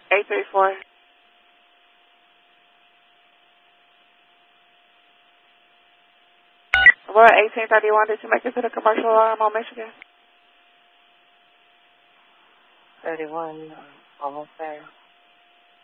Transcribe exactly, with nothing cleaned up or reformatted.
eight three four. Aurora eighteen thirty-one, did you make it to the commercial alarm on Michigan? thirty-one, almost there.